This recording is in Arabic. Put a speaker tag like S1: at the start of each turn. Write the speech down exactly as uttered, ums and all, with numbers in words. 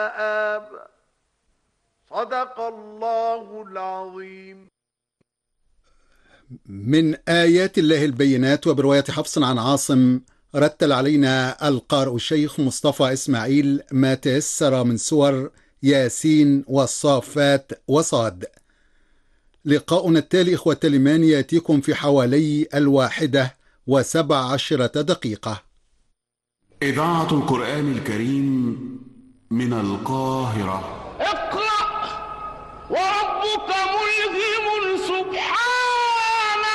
S1: آب. صدق الله العظيم.
S2: من آيات الله البينات. وبرواية حفص عن عاصم رتل علينا القارئ الشيخ مصطفى إسماعيل ما تيسر من سور ياسين والصافات وصاد. لقاؤنا التالي إخوة الإيمان يأتيكم في حوالي الواحدة وسبع عشرة دقيقة.
S3: إذاعة القرآن الكريم من القاهرة.
S1: اقرأ وربك